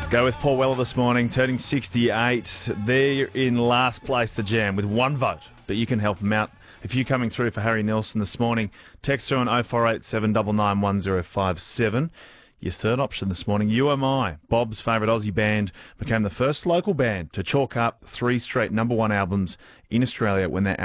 Go with Paul Weller this morning, turning 68. They're in last place, the Jam, with one vote, but you can help them out. If you're coming through for Harry Nelson this morning, text her on 0487 991 Your third option this morning, You Am I, Bob's favourite Aussie band, became the first local band to chalk up 3 straight #1 albums in Australia when their